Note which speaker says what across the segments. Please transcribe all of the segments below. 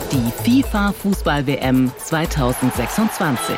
Speaker 1: Die FIFA-Fußball-WM 2026.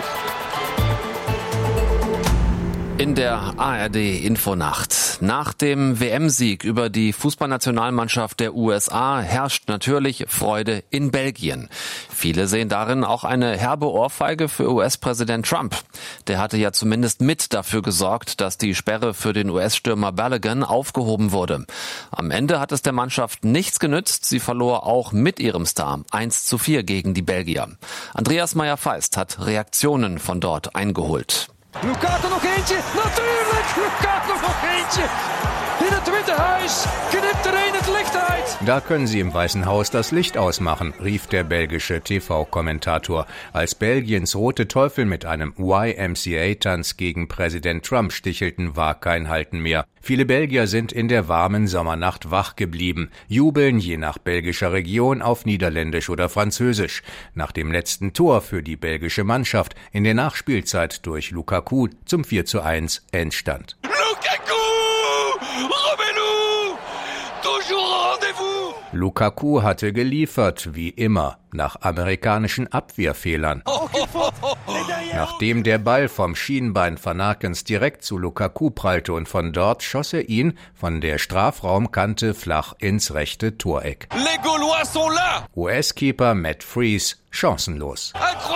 Speaker 2: In der ARD-Infonacht. Nach dem WM-Sieg über die Fußballnationalmannschaft der USA herrscht natürlich Freude in Belgien. Viele sehen darin auch eine herbe Ohrfeige für US-Präsident Trump. Der hatte ja zumindest mit dafür gesorgt, dass die Sperre für den US-Stürmer Balogun aufgehoben wurde. Am Ende hat es der Mannschaft nichts genützt. Sie verlor auch mit ihrem Star 1:4 gegen die Belgier. Andreas Meyer-Feist hat Reaktionen von dort eingeholt.
Speaker 3: Lukaku nog eentje, natuurlijk! Lukaku nog eentje! In het Witte Huis knippt er het Licht uit.
Speaker 4: Da können Sie im Weißen Haus das Licht ausmachen, rief der belgische TV-Kommentator, als Belgiens Rote Teufel mit einem YMCA-Tanz gegen Präsident Trump stichelten, war kein Halten mehr. Viele Belgier sind in der warmen Sommernacht wach geblieben, jubeln je nach belgischer Region auf Niederländisch oder Französisch. Nach dem letzten Tor für die belgische Mannschaft in der Nachspielzeit durch Lukaku zum 4:1 Endstand. Lukaku hatte geliefert, wie immer, nach amerikanischen Abwehrfehlern. Nachdem der Ball vom Schienbein Van Akens direkt zu Lukaku prallte und von dort schoss er ihn von der Strafraumkante flach ins rechte Toreck. US-Keeper Matt Freese chancenlos.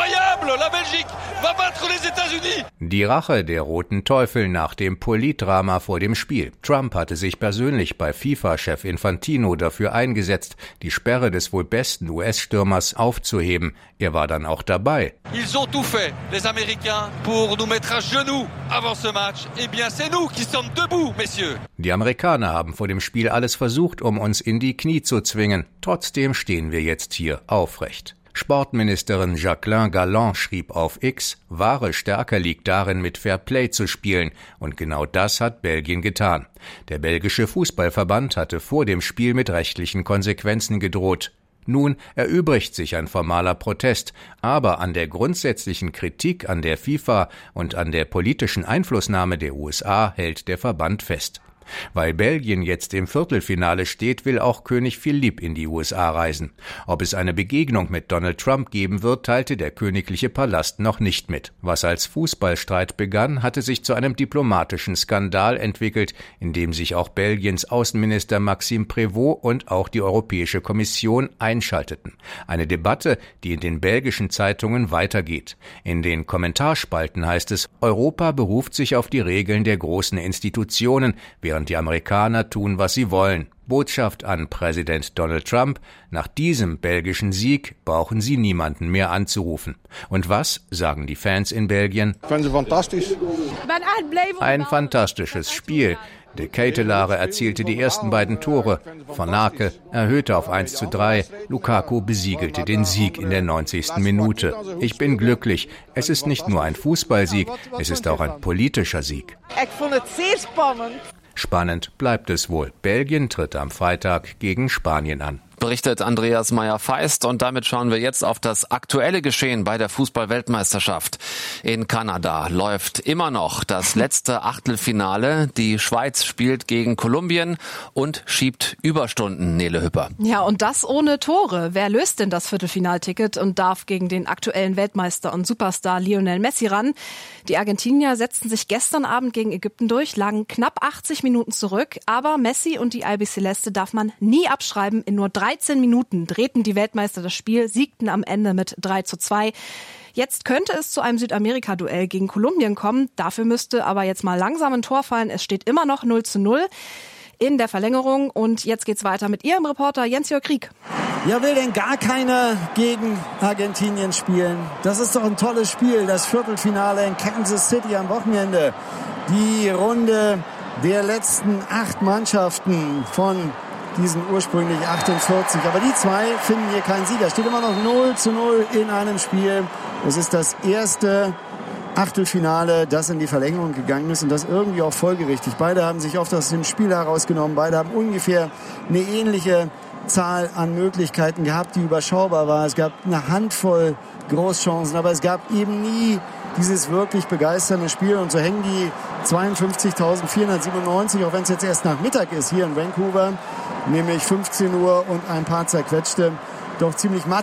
Speaker 4: Die Rache der Roten Teufel nach dem Politdrama vor dem Spiel. Trump hatte sich persönlich bei FIFA-Chef Infantino dafür eingesetzt, die Sperre des wohl besten US-Stürmers aufzuheben. Er war dann auch dabei.
Speaker 5: Ils ont tout fait, les Américains, pour nous mettre à genoux avant ce match. Eh bien, c'est nous qui sommes debout, messieurs.
Speaker 4: Die Amerikaner haben vor dem Spiel alles versucht, um uns in die Knie zu zwingen. Trotzdem stehen wir jetzt hier aufrecht. Sportministerin Jacqueline Galland schrieb auf X, wahre Stärke liegt darin, mit Fair Play zu spielen. Und genau das hat Belgien getan. Der belgische Fußballverband hatte vor dem Spiel mit rechtlichen Konsequenzen gedroht. Nun erübrigt sich ein formaler Protest, aber an der grundsätzlichen Kritik an der FIFA und an der politischen Einflussnahme der USA hält der Verband fest. Weil Belgien jetzt im Viertelfinale steht, will auch König Philipp in die USA reisen. Ob es eine Begegnung mit Donald Trump geben wird, teilte der königliche Palast noch nicht mit. Was als Fußballstreit begann, hatte sich zu einem diplomatischen Skandal entwickelt, in dem sich auch Belgiens Außenminister Maxime Prévost und auch die Europäische Kommission einschalteten. Eine Debatte, die in den belgischen Zeitungen weitergeht. In den Kommentarspalten heißt es, Europa beruft sich auf die Regeln der großen Institutionen, während die Amerikaner tun, was sie wollen. Botschaft an Präsident Donald Trump: Nach diesem belgischen Sieg brauchen Sie niemanden mehr anzurufen. Und was sagen die Fans in Belgien? Ein fantastisches Spiel. De Ketelaere erzielte die ersten beiden Tore. Van Aken erhöhte auf 1:3. Lukaku besiegelte den Sieg in der 90. Minute. Ich bin glücklich. Es ist nicht nur ein Fußballsieg, es ist auch ein politischer Sieg. Spannend bleibt es wohl. Belgien tritt am Freitag gegen Spanien an.
Speaker 2: Berichtet Andreas Meyer-Feist, und damit schauen wir jetzt auf das aktuelle Geschehen bei der Fußball-Weltmeisterschaft. In Kanada läuft immer noch das letzte Achtelfinale. Die Schweiz spielt gegen Kolumbien und schiebt Überstunden, Nele Hüpper.
Speaker 6: Ja, und das ohne Tore. Wer löst denn das Viertelfinalticket und darf gegen den aktuellen Weltmeister und Superstar Lionel Messi ran? Die Argentinier setzten sich gestern Abend gegen Ägypten durch, lagen knapp 80 Minuten zurück. Aber Messi und die Albiceleste darf man nie abschreiben. In nur 13 Minuten drehten die Weltmeister das Spiel, siegten am Ende mit 3:2. Jetzt könnte es zu einem Südamerika-Duell gegen Kolumbien kommen. Dafür müsste aber jetzt mal langsam ein Tor fallen. Es steht immer noch 0:0 in der Verlängerung. Und jetzt geht's weiter mit Ihrem Reporter Jens-Jörg Krieg.
Speaker 7: Ja, will denn gar keiner gegen Argentinien spielen? Das ist doch ein tolles Spiel, das Viertelfinale in Kansas City am Wochenende. Die Runde der letzten 8 Mannschaften von diesen ursprünglich 48. Aber die 2 finden hier keinen Sieger. Steht immer noch 0:0 in einem Spiel. Es ist das erste Achtelfinale, das in die Verlängerung gegangen ist, und das irgendwie auch folgerichtig. Beide haben sich oft aus dem Spiel herausgenommen. Beide haben ungefähr eine ähnliche Zahl an Möglichkeiten gehabt, die überschaubar war. Es gab eine Handvoll Großchancen, aber es gab eben nie dieses wirklich begeisternde Spiel. Und so hängen die 52.497, auch wenn es jetzt erst nach Mittag ist, hier in Vancouver, nämlich 15 Uhr und ein paar zerquetschte, doch ziemlich matt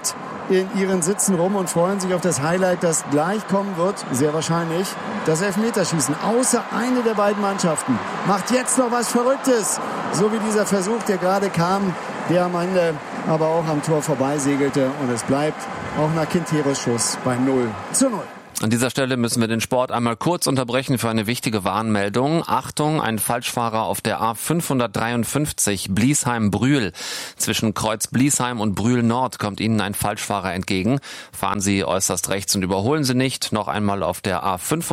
Speaker 7: in ihren Sitzen rum und freuen sich auf das Highlight, das gleich kommen wird, sehr wahrscheinlich, das Elfmeterschießen. Außer eine der beiden Mannschaften macht jetzt noch was Verrücktes, so wie dieser Versuch, der gerade kam, der am Ende aber auch am Tor vorbeisegelte. Und es bleibt auch nach Quinteros Schuss beim 0:0.
Speaker 2: An dieser Stelle müssen wir den Sport einmal kurz unterbrechen für eine wichtige Warnmeldung. Achtung, ein Falschfahrer auf der A553 Bliesheim-Brühl. Zwischen Kreuz Bliesheim und Brühl Nord kommt Ihnen ein Falschfahrer entgegen. Fahren Sie äußerst rechts und überholen Sie nicht. Noch einmal auf der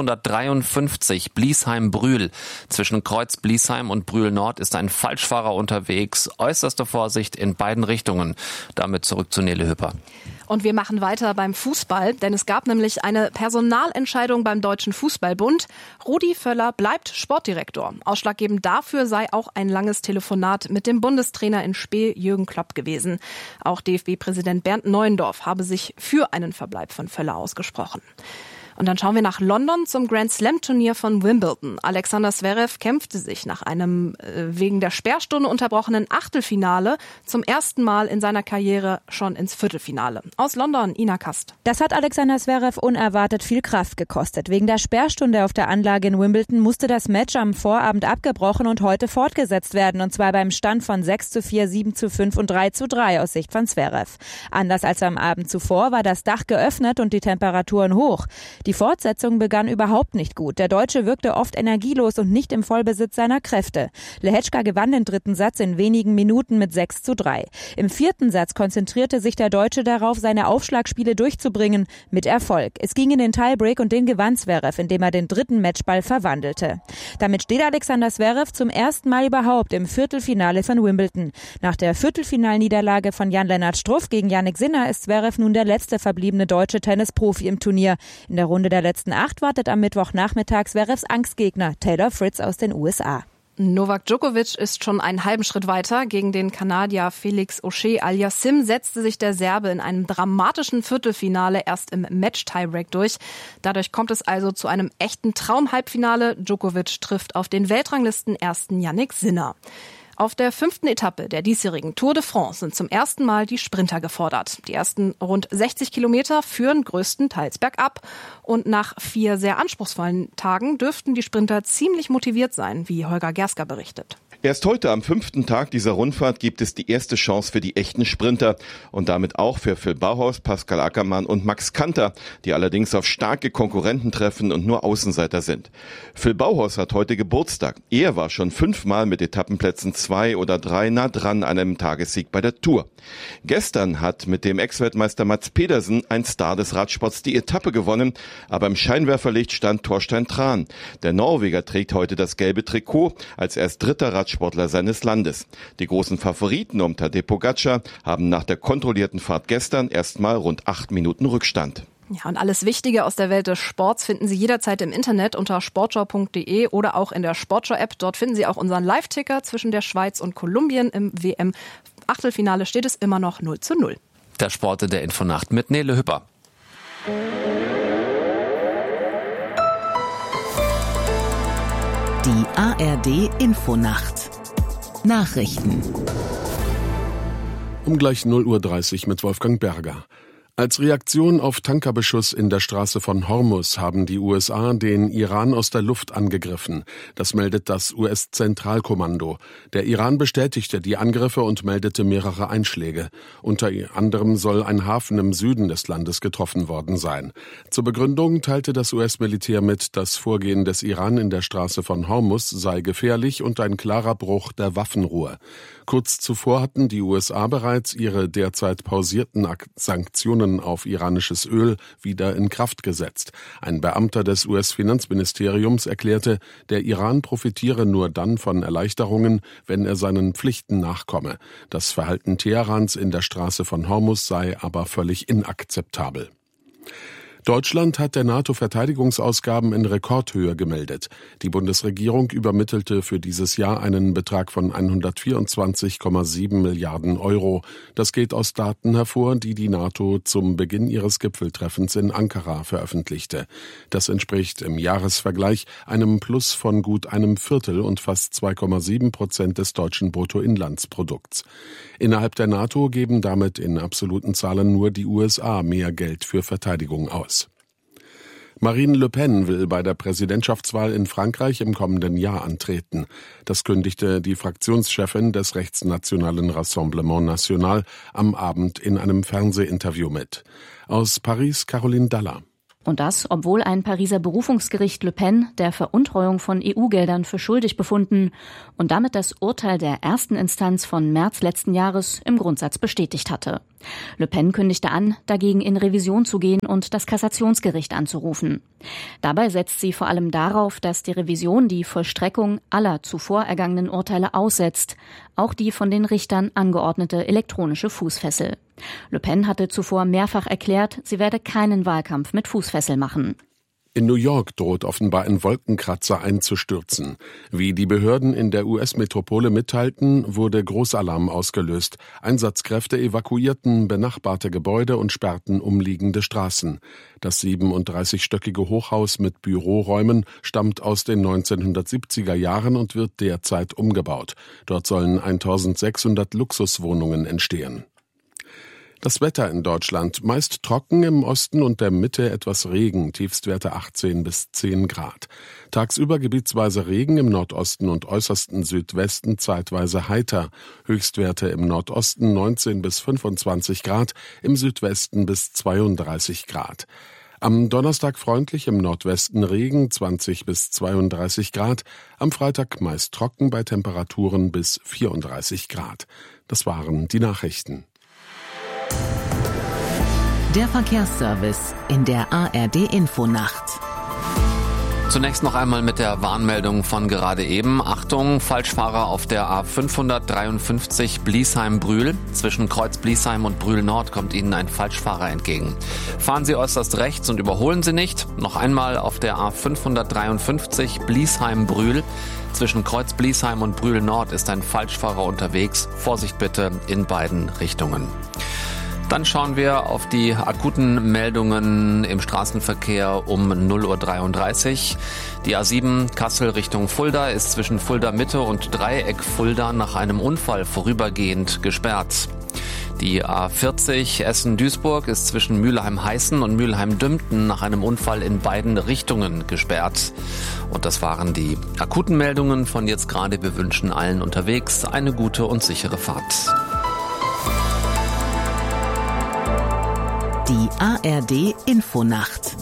Speaker 2: A553 Bliesheim-Brühl. Zwischen Kreuz Bliesheim und Brühl Nord ist ein Falschfahrer unterwegs. Äußerste Vorsicht in beiden Richtungen. Damit zurück zu Nele Hüpper.
Speaker 6: Und wir machen weiter beim Fußball, denn es gab nämlich eine Personalentscheidung beim Deutschen Fußballbund. Rudi Völler bleibt Sportdirektor. Ausschlaggebend dafür sei auch ein langes Telefonat mit dem Bundestrainer in Spee, Jürgen Klopp, gewesen. Auch DFB-Präsident Bernd Neuendorf habe sich für einen Verbleib von Völler ausgesprochen. Und dann schauen wir nach London zum Grand-Slam-Turnier von Wimbledon. Alexander Zverev kämpfte sich nach einem wegen der Sperrstunde unterbrochenen Achtelfinale zum ersten Mal in seiner Karriere schon ins Viertelfinale. Aus London, Ina Kast.
Speaker 8: Das hat Alexander Zverev unerwartet viel Kraft gekostet. Wegen der Sperrstunde auf der Anlage in Wimbledon musste das Match am Vorabend abgebrochen und heute fortgesetzt werden. Und zwar beim Stand von 6:4, 7:5 und 3:3 aus Sicht von Zverev. Anders als am Abend zuvor war das Dach geöffnet und die Temperaturen hoch. Die Fortsetzung begann überhaupt nicht gut. Der Deutsche wirkte oft energielos und nicht im Vollbesitz seiner Kräfte. Lehečka gewann den dritten Satz in wenigen Minuten mit 6:3. Im vierten Satz konzentrierte sich der Deutsche darauf, seine Aufschlagspiele durchzubringen, mit Erfolg. Es ging in den Tiebreak und den gewann Zverev, indem er den dritten Matchball verwandelte. Damit steht Alexander Zverev zum ersten Mal überhaupt im Viertelfinale von Wimbledon. Nach der Viertelfinalniederlage von Jan-Lennart Struff gegen Jannik Sinner ist Zverev nun der letzte verbliebene deutsche Tennisprofi im Turnier. In der Runde der letzten 8 wartet am Mittwochnachmittag Zverevs Angstgegner Taylor Fritz aus den USA.
Speaker 6: Novak Djokovic ist schon einen halben Schritt weiter. Gegen den Kanadier Felix Auger-Aliassime setzte sich der Serbe in einem dramatischen Viertelfinale erst im Match-Tiebreak durch. Dadurch kommt es also zu einem echten Traum-Halbfinale. Djokovic trifft auf den Weltranglisten-Ersten Jannik Sinner. Auf der 5. Etappe der diesjährigen Tour de France sind zum ersten Mal die Sprinter gefordert. Die ersten rund 60 Kilometer führen größtenteils bergab. Und nach 4 sehr anspruchsvollen Tagen dürften die Sprinter ziemlich motiviert sein, wie Holger Gersker berichtet.
Speaker 9: Erst heute am 5. Tag dieser Rundfahrt gibt es die erste Chance für die echten Sprinter und damit auch für Phil Bauhaus, Pascal Ackermann und Max Kanter, die allerdings auf starke Konkurrenten treffen und nur Außenseiter sind. Phil Bauhaus hat heute Geburtstag. Er war schon 5-mal mit Etappenplätzen 2 oder 3 nah dran an einem Tagessieg bei der Tour. Gestern hat mit dem Ex-Weltmeister Mats Pedersen ein Star des Radsports die Etappe gewonnen, aber im Scheinwerferlicht stand Thorstein Tran. Der Norweger trägt heute das gelbe Trikot als erst dritter Radsportler seines Landes. Die großen Favoriten um Tadej Pogačar haben nach der kontrollierten Fahrt gestern erstmal rund 8 Minuten Rückstand.
Speaker 6: Ja, und alles Wichtige aus der Welt des Sports finden Sie jederzeit im Internet unter sportschau.de oder auch in der Sportschau-App. Dort finden Sie auch unseren Live-Ticker zwischen der Schweiz und Kolumbien. Im WM-Achtelfinale steht es immer noch 0:0.
Speaker 2: Der Sport in der Infonacht mit Nele Hüpper.
Speaker 1: Die ARD Infonacht. Nachrichten.
Speaker 10: Um gleich 0:30 Uhr mit Wolfgang Berger. Als Reaktion auf Tankerbeschuss in der Straße von Hormuz haben die USA den Iran aus der Luft angegriffen. Das meldet das US-Zentralkommando. Der Iran bestätigte die Angriffe und meldete mehrere Einschläge. Unter anderem soll ein Hafen im Süden des Landes getroffen worden sein. Zur Begründung teilte das US-Militär mit, das Vorgehen des Iran in der Straße von Hormuz sei gefährlich und ein klarer Bruch der Waffenruhe. Kurz zuvor hatten die USA bereits ihre derzeit pausierten Sanktionen auf iranisches Öl wieder in Kraft gesetzt. Ein Beamter des US-Finanzministeriums erklärte, der Iran profitiere nur dann von Erleichterungen, wenn er seinen Pflichten nachkomme. Das Verhalten Teherans in der Straße von Hormuz sei aber völlig inakzeptabel. Deutschland hat der NATO Verteidigungsausgaben in Rekordhöhe gemeldet. Die Bundesregierung übermittelte für dieses Jahr einen Betrag von 124,7 Milliarden Euro. Das geht aus Daten hervor, die die NATO zum Beginn ihres Gipfeltreffens in Ankara veröffentlichte. Das entspricht im Jahresvergleich einem Plus von gut einem Viertel und fast 2,7% des deutschen Bruttoinlandsprodukts. Innerhalb der NATO geben damit in absoluten Zahlen nur die USA mehr Geld für Verteidigung aus. Marine Le Pen will bei der Präsidentschaftswahl in Frankreich im kommenden Jahr antreten. Das kündigte die Fraktionschefin des rechtsnationalen Rassemblement National am Abend in einem Fernsehinterview mit. Aus Paris Caroline Dalla.
Speaker 11: Und das, obwohl ein Pariser Berufungsgericht Le Pen der Veruntreuung von EU-Geldern für schuldig befunden und damit das Urteil der ersten Instanz von März letzten Jahres im Grundsatz bestätigt hatte. Le Pen kündigte an, dagegen in Revision zu gehen und das Kassationsgericht anzurufen. Dabei setzt sie vor allem darauf, dass die Revision die Vollstreckung aller zuvor ergangenen Urteile aussetzt, auch die von den Richtern angeordnete elektronische Fußfessel. Le Pen hatte zuvor mehrfach erklärt, sie werde keinen Wahlkampf mit Fußfessel machen.
Speaker 10: In New York droht offenbar ein Wolkenkratzer einzustürzen. Wie die Behörden in der US-Metropole mitteilten, wurde Großalarm ausgelöst. Einsatzkräfte evakuierten benachbarte Gebäude und sperrten umliegende Straßen. Das 37-stöckige Hochhaus mit Büroräumen stammt aus den 1970er Jahren und wird derzeit umgebaut. Dort sollen 1600 Luxuswohnungen entstehen. Das Wetter in Deutschland meist trocken, im Osten und der Mitte etwas Regen, Tiefstwerte 18 bis 10 Grad. Tagsüber gebietsweise Regen, im Nordosten und äußersten Südwesten zeitweise heiter. Höchstwerte im Nordosten 19 bis 25 Grad, im Südwesten bis 32 Grad. Am Donnerstag freundlich, im Nordwesten Regen, 20 bis 32 Grad. Am Freitag meist trocken bei Temperaturen bis 34 Grad. Das waren die Nachrichten.
Speaker 1: Der Verkehrsservice in der ARD Infonacht.
Speaker 2: Zunächst noch einmal mit der Warnmeldung von gerade eben. Achtung, Falschfahrer auf der A553 Bliesheim-Brühl. Zwischen Kreuz Bliesheim und Brühl-Nord kommt Ihnen ein Falschfahrer entgegen. Fahren Sie äußerst rechts und überholen Sie nicht. Noch einmal auf der A553 Bliesheim-Brühl. Zwischen Kreuz Bliesheim und Brühl-Nord ist ein Falschfahrer unterwegs. Vorsicht bitte in beiden Richtungen. Dann schauen wir auf die akuten Meldungen im Straßenverkehr um 0:33 Uhr. Die A7 Kassel Richtung Fulda ist zwischen Fulda Mitte und Dreieck Fulda nach einem Unfall vorübergehend gesperrt. Die A40 Essen-Duisburg ist zwischen Mülheim-Heißen und Mülheim-Dümpten nach einem Unfall in beiden Richtungen gesperrt. Und das waren die akuten Meldungen von jetzt gerade. Wir wünschen allen unterwegs eine gute und sichere Fahrt.
Speaker 1: Die ARD Infonacht.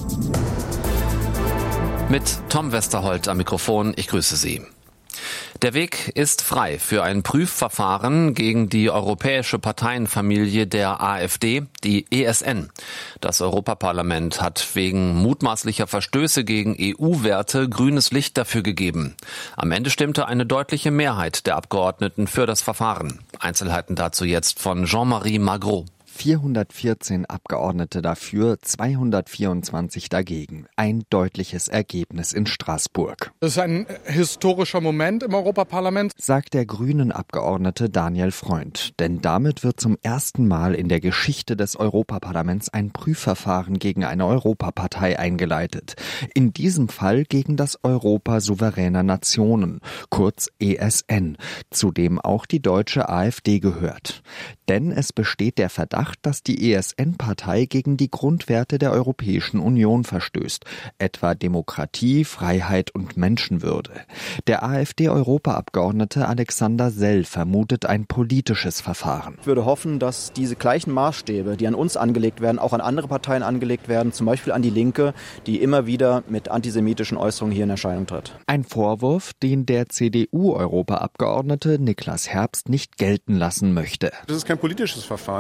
Speaker 2: Mit Tom Westerholt am Mikrofon, ich grüße Sie. Der Weg ist frei für ein Prüfverfahren gegen die europäische Parteienfamilie der AfD, die ESN. Das Europaparlament hat wegen mutmaßlicher Verstöße gegen EU-Werte grünes Licht dafür gegeben. Am Ende stimmte eine deutliche Mehrheit der Abgeordneten für das Verfahren. Einzelheiten dazu jetzt von Jean-Marie Magro.
Speaker 12: 414 Abgeordnete dafür, 224 dagegen. Ein deutliches Ergebnis in Straßburg.
Speaker 13: Das ist ein historischer Moment im Europaparlament,
Speaker 12: sagt der Grünen-Abgeordnete Daniel Freund. Denn damit wird zum ersten Mal in der Geschichte des Europaparlaments ein Prüfverfahren gegen eine Europapartei eingeleitet. In diesem Fall gegen das Europa souveräner Nationen, kurz ESN, zu dem auch die deutsche AfD gehört. Denn es besteht der Verdacht, dass die ESN-Partei gegen die Grundwerte der Europäischen Union verstößt, etwa Demokratie, Freiheit und Menschenwürde. Der AfD-Europaabgeordnete Alexander Sell vermutet ein politisches Verfahren.
Speaker 14: Ich würde hoffen, dass diese gleichen Maßstäbe, die an uns angelegt werden, auch an andere Parteien angelegt werden, zum Beispiel an die Linke, die immer wieder mit antisemitischen Äußerungen hier in Erscheinung tritt.
Speaker 12: Ein Vorwurf, den der CDU-Europaabgeordnete Niklas Herbst nicht gelten lassen möchte.
Speaker 15: Das ist kein politisches Verfahren. Es geht hier nicht um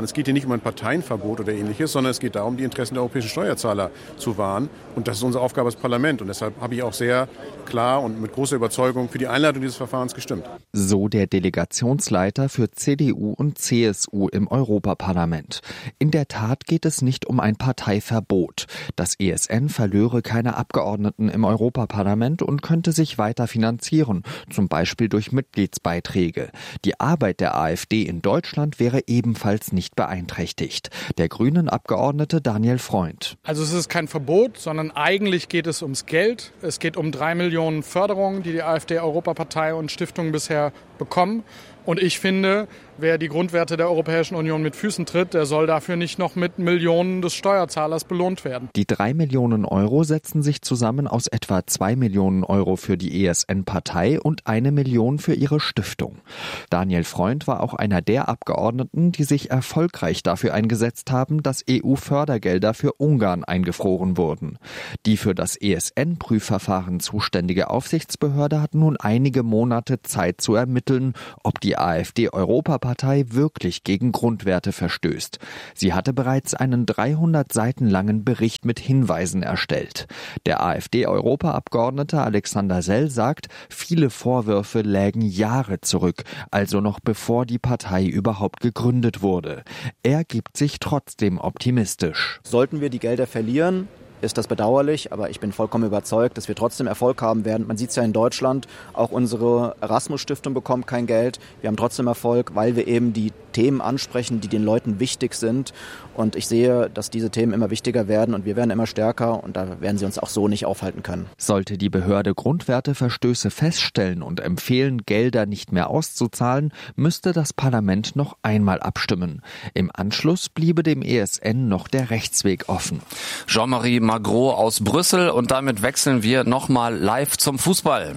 Speaker 15: um ein Parteienverbot oder Ähnliches, sondern es geht darum, die Interessen der europäischen Steuerzahler zu wahren. Und das ist unsere Aufgabe als Parlament. Und deshalb habe ich auch sehr klar und mit großer Überzeugung für die Einleitung dieses Verfahrens gestimmt.
Speaker 12: So der Delegationsleiter für CDU und CSU im Europaparlament. In der Tat geht es nicht um ein Parteiverbot. Das ESN verlöre keine Abgeordneten im Europaparlament und könnte sich weiter finanzieren, zum Beispiel durch Mitgliedsbeiträge. Die Arbeit der AfD in Deutschland wäre ebenfalls nicht beeinträchtigt. Der Grünen-Abgeordnete Daniel Freund.
Speaker 13: Also es ist kein Verbot, sondern eigentlich geht es ums Geld. Es geht um 3 Millionen Förderungen, die AfD-Europapartei und Stiftungen bisher bekommen. Und ich finde, wer die Grundwerte der Europäischen Union mit Füßen tritt, der soll dafür nicht noch mit Millionen des Steuerzahlers belohnt werden.
Speaker 12: Die 3 Millionen Euro setzen sich zusammen aus etwa 2 Millionen Euro für die ESN-Partei und 1 Million für ihre Stiftung. Daniel Freund war auch einer der Abgeordneten, die sich erfolgreich dafür eingesetzt haben, dass EU-Fördergelder für Ungarn eingefroren wurden. Die für das ESN-Prüfverfahren zuständige Aufsichtsbehörde hat nun einige Monate Zeit zu ermitteln, ob die AfD-Europapartei wirklich gegen Grundwerte verstößt. Sie hatte bereits einen 300 Seiten langen Bericht mit Hinweisen erstellt. Der AfD-Europaabgeordnete Alexander Sell sagt, viele Vorwürfe lägen Jahre zurück, also noch bevor die Partei überhaupt gegründet wurde. Er gibt sich trotzdem optimistisch.
Speaker 14: Sollten wir die Gelder verlieren, ist das bedauerlich, aber ich bin vollkommen überzeugt, dass wir trotzdem Erfolg haben werden. Man sieht es ja in Deutschland, auch unsere Erasmus-Stiftung bekommt kein Geld. Wir haben trotzdem Erfolg, weil wir eben die Themen ansprechen, die den Leuten wichtig sind. Und ich sehe, dass diese Themen immer wichtiger werden und wir werden immer stärker und da werden sie uns auch so nicht aufhalten können.
Speaker 12: Sollte die Behörde Grundwerteverstöße feststellen und empfehlen, Gelder nicht mehr auszuzahlen, müsste das Parlament noch einmal abstimmen. Im Anschluss bliebe dem ESN noch der Rechtsweg offen.
Speaker 2: Jean-Marie Magro aus Brüssel und damit wechseln wir nochmal live zum Fußball.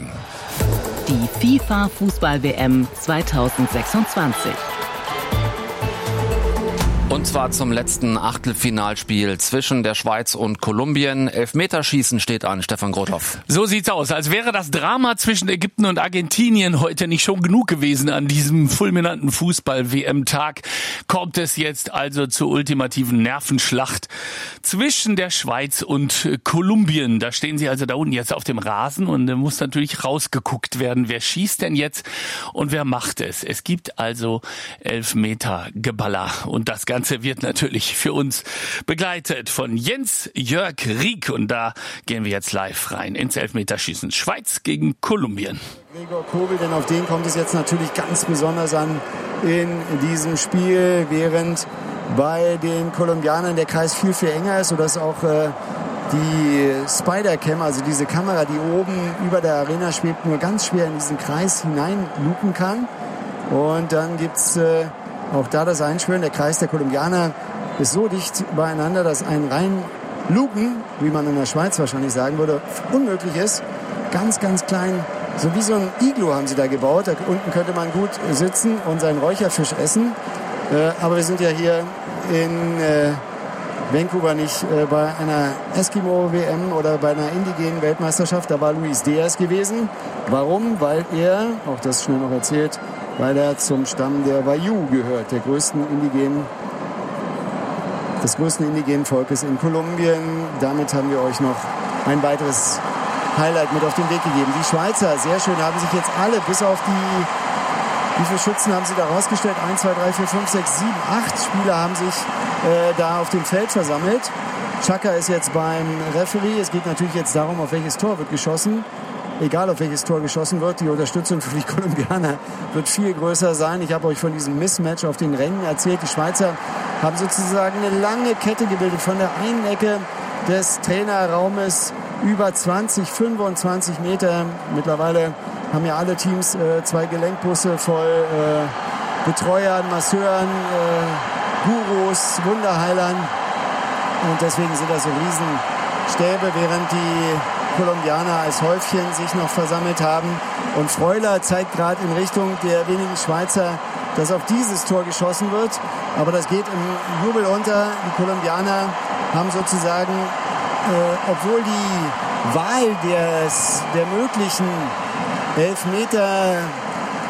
Speaker 1: Die FIFA-Fußball-WM 2026.
Speaker 2: Und zwar zum letzten Achtelfinalspiel zwischen der Schweiz und Kolumbien. Elfmeterschießen steht an, Stefan Grothoff.
Speaker 16: So sieht's aus, als wäre das Drama zwischen Ägypten und Argentinien heute nicht schon genug gewesen an diesem fulminanten Fußball-WM-Tag. Kommt es jetzt also zur ultimativen Nervenschlacht zwischen der Schweiz und Kolumbien. Da stehen sie also da unten jetzt auf dem Rasen und da muss natürlich rausgeguckt werden, wer schießt denn jetzt und wer macht es. Es gibt also Elfmetergeballer und das Ganze wird natürlich für uns begleitet von Jens-Jörg Rieck. Und da gehen wir jetzt live rein ins Elfmeterschießen. Schweiz gegen Kolumbien.
Speaker 7: Gregor Kobel, denn auf den kommt es jetzt natürlich ganz besonders an in diesem Spiel, während bei den Kolumbianern der Kreis viel, viel enger ist, sodass auch die Spider-Cam, also diese Kamera, die oben über der Arena schwebt, nur ganz schwer in diesen Kreis hineinlupen kann. Und dann gibt's auch da das Einschwören. Der Kreis der Kolumbianer ist so dicht beieinander, dass ein Reinlupen, wie man in der Schweiz wahrscheinlich sagen würde, unmöglich ist. Ganz, ganz klein, so wie so ein Iglu haben sie da gebaut. Da unten könnte man gut sitzen und seinen Räucherfisch essen. Aber wir sind ja hier in Vancouver nicht bei einer Eskimo-WM oder bei einer indigenen Weltmeisterschaft. Da war Luis Diaz gewesen. Warum? Weil er, auch das schnell noch erzählt, weil er zum Stamm der Wayuu gehört, des größten indigenen Volkes in Kolumbien. Damit haben wir euch noch ein weiteres Highlight mit auf den Weg gegeben. Die Schweizer, sehr schön, haben sich jetzt alle, bis auf wie viele Schützen haben sie da rausgestellt? 1, 2, 3, 4, 5, 6, 7, 8 Spieler haben sich da auf dem Feld versammelt. Chaka ist jetzt beim Referee. Es geht natürlich jetzt darum, auf welches Tor wird geschossen. Egal, auf welches Tor geschossen wird, die Unterstützung für die Kolumbianer wird viel größer sein. Ich habe euch von diesem Mismatch auf den Rängen erzählt. Die Schweizer haben sozusagen eine lange Kette gebildet von der einen Ecke des Trainerraumes über 20, 25 Meter. Mittlerweile haben ja alle Teams 2 Gelenkbusse voll Betreuern, Masseuren, Gurus, Wunderheilern. Und deswegen sind das so Riesenstäbe, während die Kolumbianer als Häufchen sich noch versammelt haben. Und Freuler zeigt gerade in Richtung der wenigen Schweizer, dass auf dieses Tor geschossen wird. Aber das geht im Jubel unter. Die Kolumbianer haben sozusagen, obwohl die Wahl der möglichen Elfmeter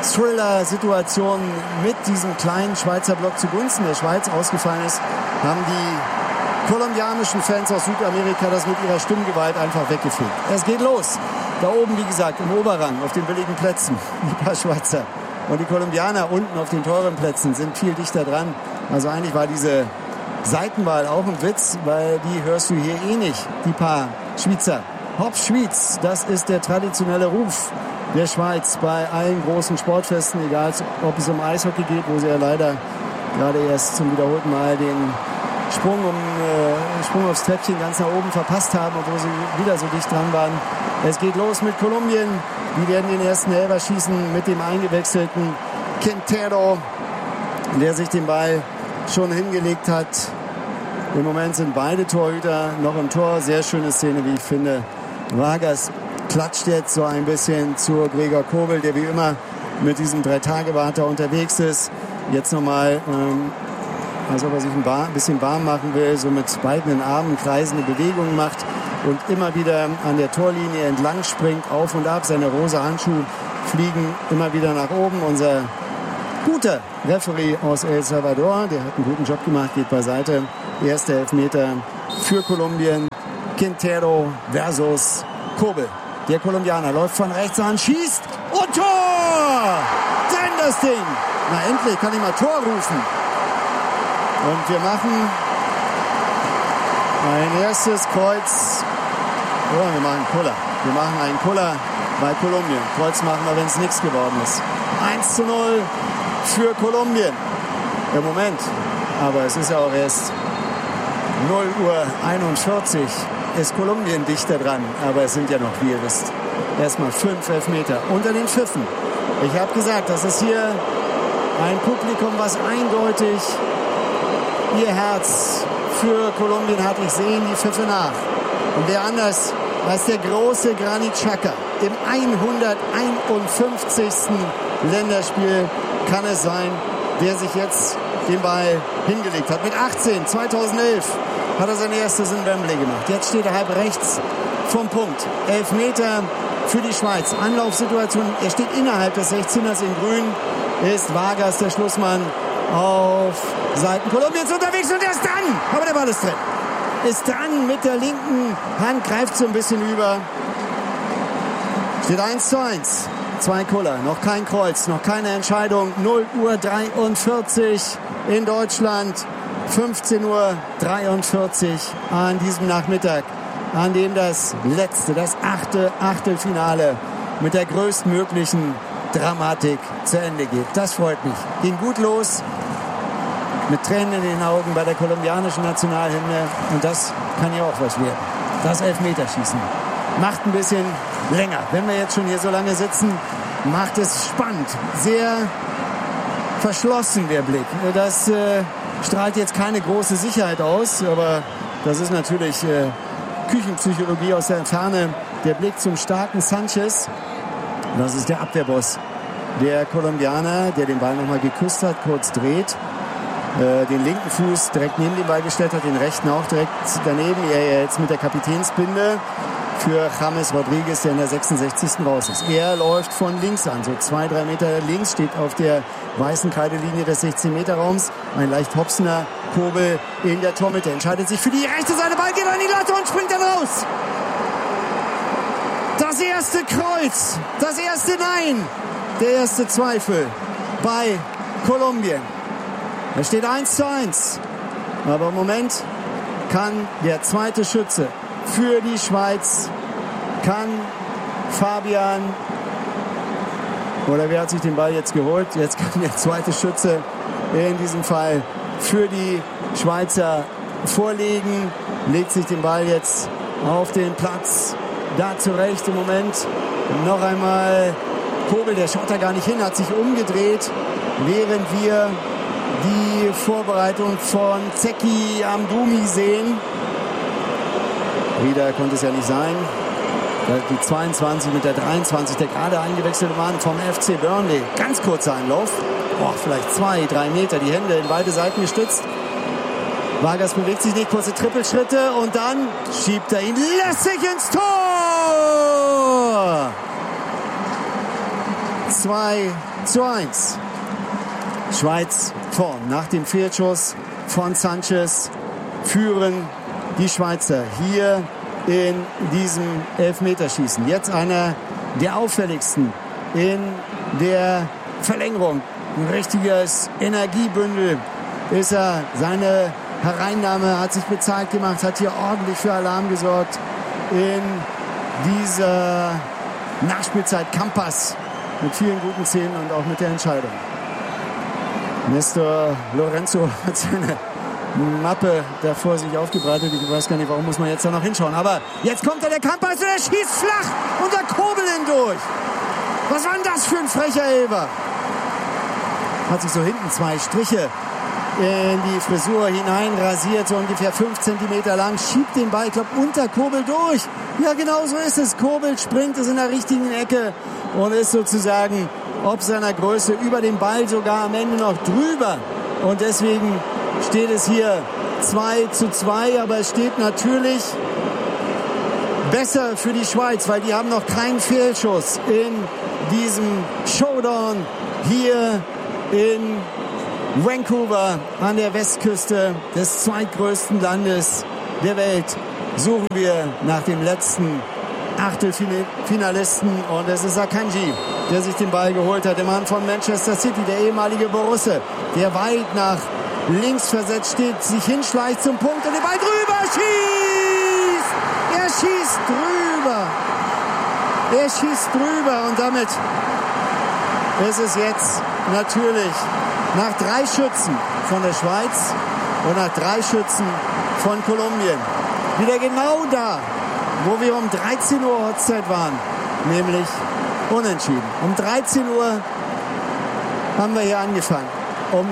Speaker 7: Thriller-Situation mit diesem kleinen Schweizer Block zugunsten der Schweiz ausgefallen ist, haben die kolumbianischen Fans aus Südamerika das mit ihrer Stimmgewalt einfach weggefegt. Es geht los. Da oben, wie gesagt, im Oberrang, auf den billigen Plätzen, die paar Schweizer. Und die Kolumbianer unten auf den teuren Plätzen sind viel dichter dran. Also eigentlich war diese Seitenwahl auch ein Witz, weil die hörst du hier eh nicht, die paar Schweizer. Hopp Schwyz, das ist der traditionelle Ruf der Schweiz bei allen großen Sportfesten, egal ob es um Eishockey geht, wo sie ja leider gerade erst zum wiederholten Mal den Sprung aufs Treppchen ganz nach oben verpasst haben, obwohl sie wieder so dicht dran waren. Es geht los mit Kolumbien. Die werden den ersten Elfer schießen mit dem eingewechselten Quintero, der sich den Ball schon hingelegt hat. Im Moment sind beide Torhüter noch im Tor. Sehr schöne Szene, wie ich finde. Vargas klatscht jetzt so ein bisschen zu Gregor Kobel, der wie immer mit diesem 3-Tage-Warter unterwegs ist. Jetzt nochmal, als ob er sich ein bisschen warm machen will, so mit beiden Armen kreisende Bewegungen macht und immer wieder an der Torlinie entlang springt, auf und ab. Seine rosa Handschuhe fliegen immer wieder nach oben. Unser guter Referee aus El Salvador, der hat einen guten Job gemacht, geht beiseite. Erster Elfmeter für Kolumbien. Quintero versus Kobel. Der Kolumbianer läuft von rechts an, schießt und Tor! Denn das Ding! Na endlich kann ich mal Tor rufen. Und wir machen ein erstes Kreuz. Oh, wir machen Kuller. Wir machen einen Kuller bei Kolumbien. Kreuz machen wir, wenn es nichts geworden ist. 1:0 für Kolumbien. Im Moment. Aber es ist ja auch erst 0:41 Uhr. Ist Kolumbien dichter dran. Aber es sind ja noch, wie ihr wisst, erstmal 5 Elfmeter unter den Pfiffen. Ich habe gesagt, das ist hier ein Publikum, was eindeutig ihr Herz für Kolumbien hat. Ich sehe die Pfiffe nach. Und wer anders als der große Granit Xhaka im 151. Länderspiel kann es sein, der sich jetzt den Ball hingelegt hat. Mit 18, 2011 hat er sein erstes in Wembley gemacht. Jetzt steht er halb rechts vom Punkt. Elfmeter für die Schweiz. Anlaufsituation, er steht innerhalb des 16ers in grün. Ist Vargas, der Schlussmann, auf Seiten Kolumbiens unterwegs und er ist dran. Aber der Ball ist drin. Ist dran mit der linken Hand, greift so ein bisschen über. Steht 1:1. 2 Kuller, noch kein Kreuz, noch keine Entscheidung. 0:43 Uhr in Deutschland. 15:43 Uhr an diesem Nachmittag, an dem das 8. Achtelfinale mit der größtmöglichen Dramatik zu Ende geht. Das freut mich. Ging gut los, mit Tränen in den Augen bei der kolumbianischen Nationalhymne. Und das kann ja auch was werden. Das Elfmeterschießen macht ein bisschen länger. Wenn wir jetzt schon hier so lange sitzen, macht es spannend. Sehr verschlossen der Blick. Das strahlt jetzt keine große Sicherheit aus, aber das ist natürlich Küchenpsychologie aus der Ferne. Der Blick zum starken Sanchez. Das ist der Abwehrboss der Kolumbianer, der den Ball nochmal geküsst hat, kurz dreht. Den linken Fuß direkt neben den Ball gestellt hat, den rechten auch direkt daneben. Er jetzt mit der Kapitänsbinde für James Rodriguez, der in der 66. raus ist. Er läuft von links an, so 2-3 Meter links, steht auf der weißen Kreidelinie des 16-Meter-Raums. Ein leicht hopsender Kobel in der Tormitte. Entscheidet sich für die rechte Seite, Ball geht an die Latte und springt dann raus. Das erste Kreuz, das erste Nein, der erste Zweifel bei Kolumbien. Es steht 1:1. Aber im Moment kann der zweite Schütze für die Schweiz, kann Fabian, oder wer hat sich den Ball jetzt geholt? Jetzt kann der zweite Schütze in diesem Fall für die Schweizer vorlegen, legt sich den Ball jetzt auf den Platz. Da zurecht im Moment. Noch einmal Kobel, der schaut da gar nicht hin, hat sich umgedreht, während wir die Vorbereitung von Zeki Amdouni sehen. Wieder konnte es ja nicht sein. Die 22 mit der 23, der gerade eingewechselte Mann vom FC Burnley. Ganz kurzer Einlauf. Vielleicht 2-3 Meter, die Hände in beide Seiten gestützt. Vargas bewegt sich nicht, kurze Trippelschritte und dann schiebt er ihn lässig ins Tor. 2:1. Schweiz vorn. Nach dem Fehlschuss von Sanchez führen die Schweizer hier in diesem Elfmeterschießen. Jetzt einer der auffälligsten in der Verlängerung. Ein richtiges Energiebündel ist er. Seine Hereinnahme hat sich bezahlt gemacht, hat hier ordentlich für Alarm gesorgt in dieser Nachspielzeit. Campas mit vielen guten Szenen und auch mit der Entscheidung. Nestor Lorenzo hat seine Mappe da vor sich aufgebreitet. Ich weiß gar nicht, warum muss man jetzt da noch hinschauen. Aber jetzt kommt da der Campas und er schießt flach und da Kobel hindurch. Was war denn das für ein frecher Elfer? Hat sich so hinten 2 Striche in die Frisur hinein rasiert, so ungefähr 5 Zentimeter lang, schiebt den Ball, ich glaube, unter Kobel durch. Ja, genau so ist es. Kobel springt es in der richtigen Ecke und ist sozusagen ob seiner Größe über den Ball sogar am Ende noch drüber. Und deswegen steht es hier 2:2, aber es steht natürlich besser für die Schweiz, weil die haben noch keinen Fehlschuss in diesem Showdown hier in Vancouver an der Westküste des zweitgrößten Landes der Welt. Suchen wir nach dem letzten Achtelfinalisten und es ist Akanji, der sich den Ball geholt hat. Der Mann von Manchester City, der ehemalige Borusse, der weit nach links versetzt steht, sich hinschleicht zum Punkt und den Ball drüber schießt! Er schießt drüber! Er schießt drüber und damit ist es jetzt natürlich nach 3 Schützen von der Schweiz und nach 3 Schützen von Kolumbien wieder genau da, wo wir um 13 Uhr Ortszeit waren, nämlich unentschieden. Um 13 Uhr haben wir hier angefangen. Um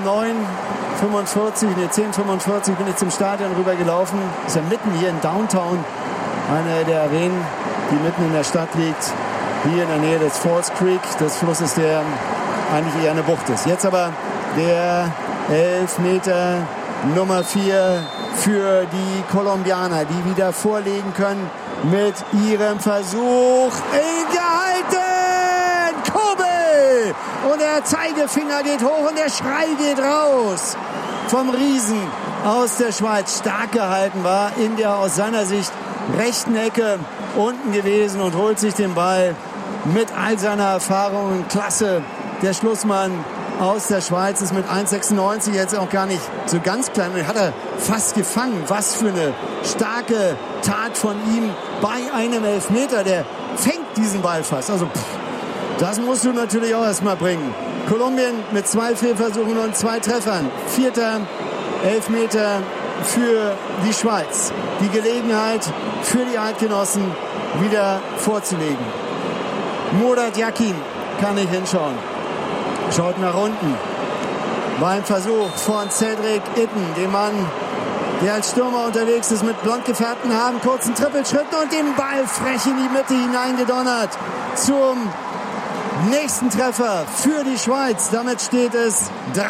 Speaker 7: 10:45 bin ich zum Stadion rüber gelaufen. Ist ja mitten hier in Downtown, eine der Arenen, die mitten in der Stadt liegt. Hier in der Nähe des Falls Creek, des Flusses, der eigentlich eher eine Bucht ist. Jetzt aber der Elfmeter Nummer 4 für die Kolumbianer, die wieder vorlegen können mit ihrem Versuch. Gehalten! Kobel! Und der Zeigefinger geht hoch und der Schrei geht raus vom Riesen aus der Schweiz. Stark gehalten, war in der aus seiner Sicht rechten Ecke unten gewesen und holt sich den Ball mit all seiner Erfahrung. Klasse. Der Schlussmann aus der Schweiz ist mit 1,96 jetzt auch gar nicht so ganz klein. Den hat er fast gefangen. Was für eine starke Tat von ihm bei einem Elfmeter. Der fängt diesen Ball fast. Also das musst du natürlich auch erstmal bringen. Kolumbien mit 2 Fehlversuchen und 2 Treffern. 4. Elfmeter für die Schweiz. Die Gelegenheit für die Eidgenossen wieder vorzulegen. Murat Yakin kann nicht hinschauen. Schaut nach unten. Beim Versuch von Cedric Itten, dem Mann, der als Stürmer unterwegs ist, mit blond gefärbten Haaren, kurzen Trippelschritten und den Ball frech in die Mitte hineingedonnert zum nächsten Treffer für die Schweiz. Damit steht es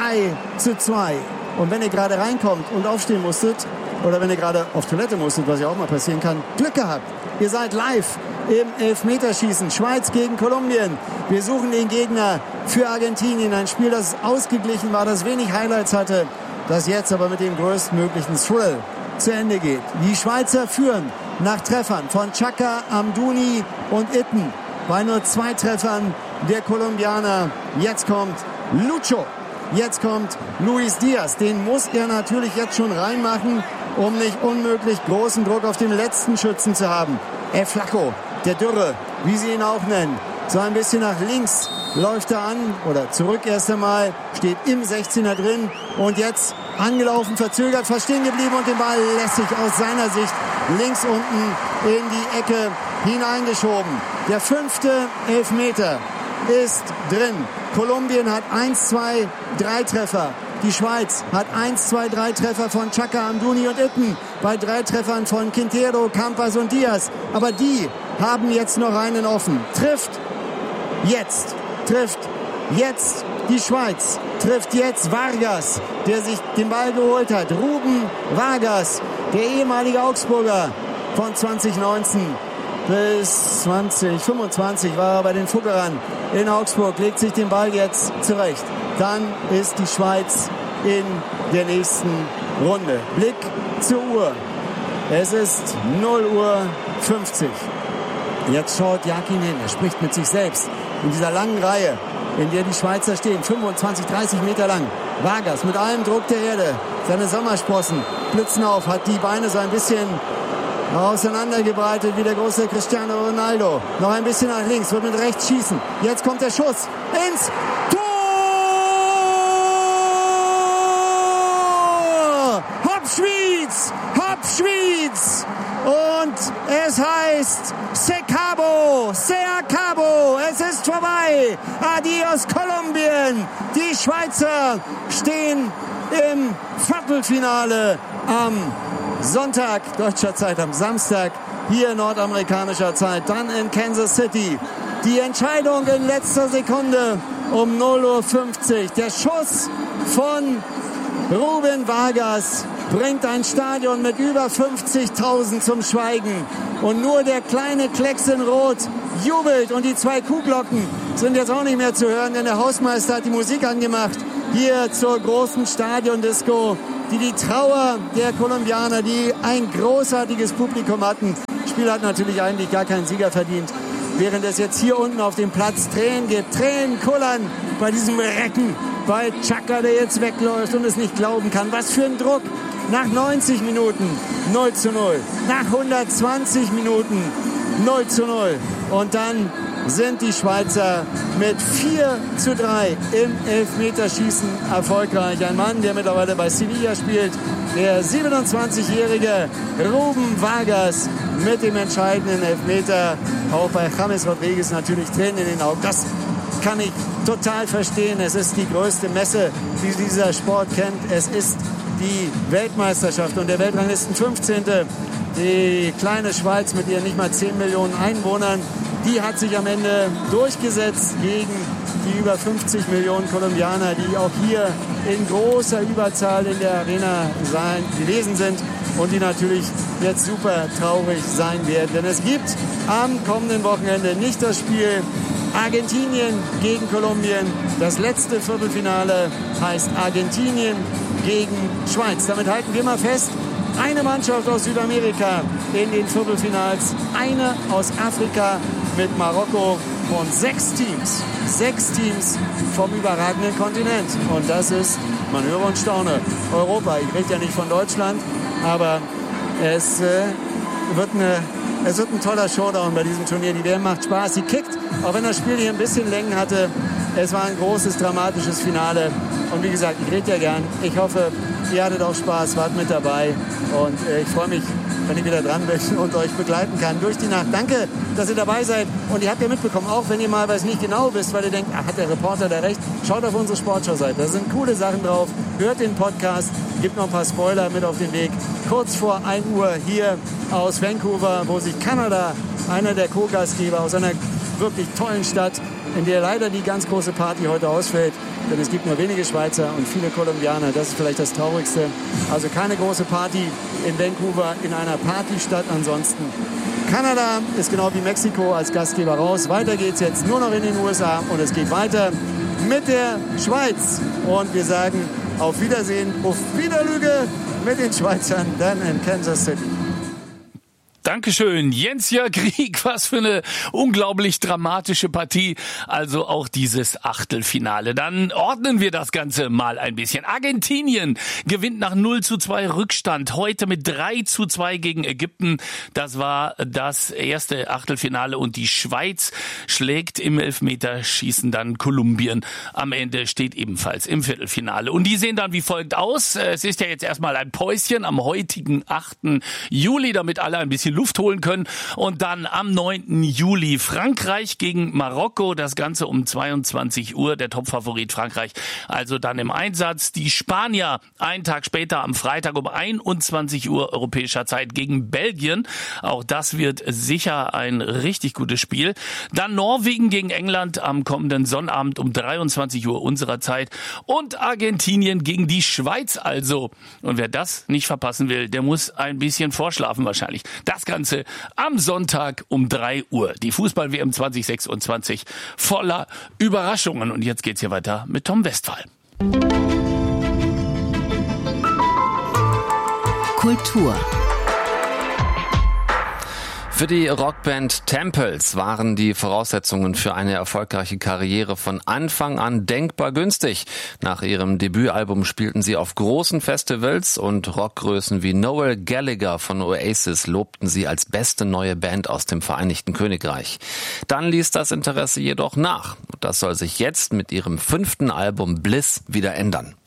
Speaker 7: 3:2. Und wenn ihr gerade reinkommt und aufstehen musstet, oder wenn ihr gerade auf Toilette musstet, was ja auch mal passieren kann, Glück gehabt. Ihr seid live im Elfmeterschießen. Schweiz gegen Kolumbien. Wir suchen den Gegner für Argentinien. Ein Spiel, das ausgeglichen war, das wenig Highlights hatte, das jetzt aber mit dem größtmöglichen Thrill zu Ende geht. Die Schweizer führen nach Treffern von Chaka, Amdouni und Itten. Bei nur 2 Treffern der Kolumbianer. Jetzt kommt Lucho. Jetzt kommt Luis Diaz. Den muss er natürlich jetzt schon reinmachen, um nicht unmöglich großen Druck auf den letzten Schützen zu haben. El Flaco, der Dürre, wie sie ihn auch nennen. So ein bisschen nach links läuft er an oder zurück erst einmal, steht im 16er drin und jetzt angelaufen, verzögert, fast stehen geblieben und den Ball lässig aus seiner Sicht links unten in die Ecke hineingeschoben. Der 5. Elfmeter ist drin. Kolumbien hat 1, 2, 3 Treffer. Die Schweiz hat 1, 2, 3 Treffer von Chaka, Amdouni und Itten. Bei 3 Treffern von Quintero, Campas und Diaz. Aber die haben jetzt noch einen offen. Trifft jetzt die Schweiz. Trifft jetzt Vargas, der sich den Ball geholt hat. Ruben Vargas, der ehemalige Augsburger von 2019. bis 20, 25 war er bei den Fuggerern in Augsburg, legt sich den Ball jetzt zurecht. Dann ist die Schweiz in der nächsten Runde. Blick zur Uhr. Es ist 0:50 Uhr. Jetzt schaut Jakin hin. Er spricht mit sich selbst in dieser langen Reihe, in der die Schweizer stehen. 25, 30 Meter lang. Vargas mit allem Druck der Erde. Seine Sommersprossen blitzen auf, hat die Beine so ein bisschen auseinandergebreitet wie der große Cristiano Ronaldo. Noch ein bisschen nach links, wird mit rechts schießen. Jetzt kommt der Schuss ins Tor! Hopp Schwyz! Hopp Schwyz! Und es heißt Se acabó! Es ist vorbei! Adios Kolumbien! Die Schweizer stehen im Viertelfinale am Sonntag, deutscher Zeit am Samstag, hier nordamerikanischer Zeit, dann in Kansas City. Die Entscheidung in letzter Sekunde um 0:50 Uhr. Der Schuss von Ruben Vargas bringt ein Stadion mit über 50.000 zum Schweigen. Und nur der kleine Klecks in Rot jubelt. Und die 2 Kuhglocken sind jetzt auch nicht mehr zu hören, denn der Hausmeister hat die Musik angemacht. Hier zur großen Stadiondisco, die Trauer der Kolumbianer, die ein großartiges Publikum hatten. Das Spiel hat natürlich eigentlich gar keinen Sieger verdient. Während es jetzt hier unten auf dem Platz Tränen gibt. Tränen kullern bei diesem Recken, bei Xhaka, der jetzt wegläuft und es nicht glauben kann. Was für ein Druck. Nach 90 Minuten 0:0. Nach 120 Minuten 0:0. Und dann sind die Schweizer mit 4:3 im Elfmeterschießen erfolgreich. Ein Mann, der mittlerweile bei Sevilla spielt, der 27-jährige Ruben Vargas mit dem entscheidenden Elfmeter. Auch bei James Rodriguez natürlich Tränen in den Augen. Das kann ich total verstehen. Es ist die größte Messe, die dieser Sport kennt. Es ist die Weltmeisterschaft und der Weltranglisten 15. Die kleine Schweiz mit ihren nicht mal 10 Millionen Einwohnern, die hat sich am Ende durchgesetzt gegen die über 50 Millionen Kolumbianer, die auch hier in großer Überzahl in der Arena gewesen sind und die natürlich jetzt super traurig sein werden. Denn es gibt am kommenden Wochenende nicht das Spiel Argentinien gegen Kolumbien. Das letzte Viertelfinale heißt Argentinien gegen Schweiz. Damit halten wir mal fest, eine Mannschaft aus Südamerika in den Viertelfinals, eine aus Afrika mit Marokko und 6 Teams. 6 Teams vom überragenden Kontinent. Und das ist, man höre und staune, Europa. Ich rede ja nicht von Deutschland, aber es wird ein toller Showdown bei diesem Turnier. Die WM macht Spaß, sie kickt, auch wenn das Spiel hier ein bisschen Längen hatte. Es war ein großes, dramatisches Finale. Und wie gesagt, ich rede ja gern. Ich hoffe, ihr hattet auch Spaß, wart mit dabei. Und ich freue mich, wenn ich wieder dran bin und euch begleiten kann durch die Nacht. Danke, dass ihr dabei seid. Und ihr habt ja mitbekommen, auch wenn ihr mal was nicht genau wisst, weil ihr denkt, hat der Reporter da recht, schaut auf unsere Sportschau-Seite. Da sind coole Sachen drauf. Hört den Podcast. Gibt noch ein paar Spoiler mit auf den Weg. Kurz vor 1 Uhr hier aus Vancouver, wo sich Kanada, einer der Co-Gastgeber aus einer wirklich tollen Stadt, in der leider die ganz große Party heute ausfällt, denn es gibt nur wenige Schweizer und viele Kolumbianer. Das ist vielleicht das Traurigste. Also keine große Party in Vancouver, in einer Partystadt ansonsten. Kanada ist genau wie Mexiko als Gastgeber raus. Weiter geht's jetzt nur noch in den USA und es geht weiter mit der Schweiz. Und wir sagen auf Wiedersehen, auf Wiederlüge mit den Schweizern dann in Kansas City.
Speaker 16: Dankeschön, Jens-Jörg Rieck, was für eine unglaublich dramatische Partie, also auch dieses Achtelfinale. Dann ordnen wir das Ganze mal ein bisschen. Argentinien gewinnt nach 0:2 Rückstand, heute mit 3:2 gegen Ägypten. Das war das erste Achtelfinale und die Schweiz schlägt im Elfmeterschießen dann Kolumbien. Am Ende steht ebenfalls im Viertelfinale. Und die sehen dann wie folgt aus. Es ist ja jetzt erstmal ein Päuschen am heutigen 8. Juli, damit alle ein bisschen Luft holen können. Und dann am 9. Juli Frankreich gegen Marokko. Das Ganze um 22 Uhr. Der Topfavorit Frankreich also dann im Einsatz. Die Spanier einen Tag später am Freitag um 21 Uhr europäischer Zeit gegen Belgien. Auch das wird sicher ein richtig gutes Spiel. Dann Norwegen gegen England am kommenden Sonnabend um 23 Uhr unserer Zeit. Und Argentinien gegen die Schweiz also. Und wer das nicht verpassen will, der muss ein bisschen vorschlafen wahrscheinlich. Das Ganze am Sonntag um 3 Uhr. Die Fußball-WM 2026 voller Überraschungen. Und jetzt geht's hier weiter mit Tom Westphal.
Speaker 1: Kultur.
Speaker 2: Für die Rockband Temples waren die Voraussetzungen für eine erfolgreiche Karriere von Anfang an denkbar günstig. Nach ihrem Debütalbum spielten sie auf großen Festivals und Rockgrößen wie Noel Gallagher von Oasis lobten sie als beste neue Band aus dem Vereinigten Königreich. Dann ließ das Interesse jedoch nach. Das soll sich jetzt mit ihrem 5. Album Bliss wieder ändern.